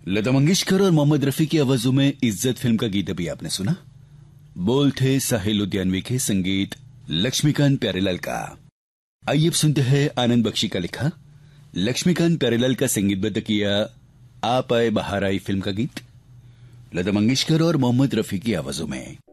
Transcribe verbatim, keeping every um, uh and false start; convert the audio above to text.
लता मंगेशकर और मोहम्मद रफी की आवाजों में इज्जत फिल्म का गीत अभी आपने सुना। बोल थे साहिल लुधियानवी के, संगीत लक्ष्मीकांत प्यारेलाल का। आइए अब सुनते हैं आनंद बख्शी का लिखा, लक्ष्मीकांत प्यारेलाल का संगीतबद्ध किया आप आए बहार आई फिल्म का गीत, लता मंगेशकर और मोहम्मद रफी की आवाजों में।